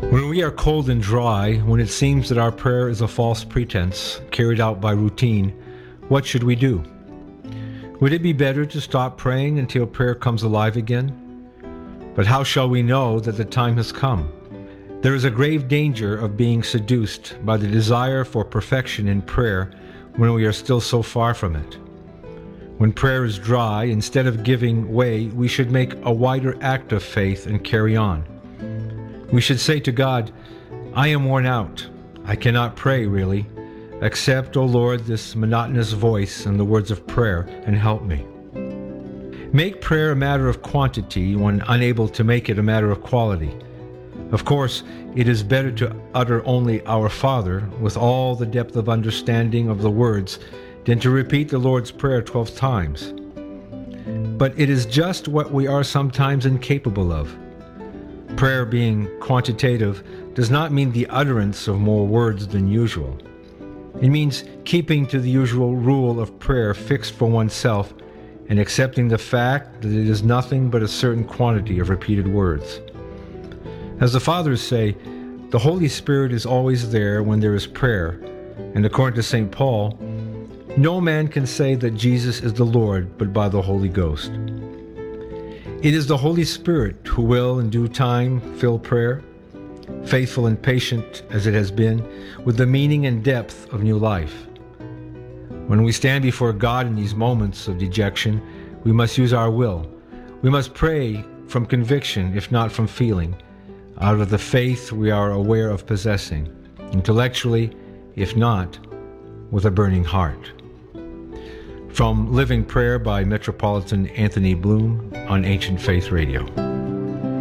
When we are cold and dry, when it seems that our prayer is a false pretense carried out by routine, what should we do? Would it be better to stop praying until prayer comes alive again? But how shall we know that the time has come? There is a grave danger of being seduced by the desire for perfection in prayer when we are still so far from it. When prayer is dry, instead of giving way, we should make a wider act of faith and carry on. We should say to God, I am worn out. I cannot pray, really. Accept, O Lord, this monotonous voice and the words of prayer, and help me. Make prayer a matter of quantity when unable to make it a matter of quality. Of course, it is better to utter only Our Father with all the depth of understanding of the words than to repeat the Lord's Prayer 12 times. But it is just what we are sometimes incapable of. Prayer being quantitative does not mean the utterance of more words than usual. It means keeping to the usual rule of prayer fixed for oneself and accepting the fact that it is nothing but a certain quantity of repeated words. As the Fathers say, the Holy Spirit is always there when there is prayer, and according to St. Paul, no man can say that Jesus is the Lord but by the Holy Ghost. It is the Holy Spirit who will in due time fill prayer, faithful and patient as it has been, with the meaning and depth of new life. When we stand before God in these moments of dejection, we must use our will. We must pray from conviction, if not from feeling, out of the faith we are aware of possessing, intellectually, if not, with a burning heart. From Living Prayer by Metropolitan Anthony Bloom on Ancient Faith Radio.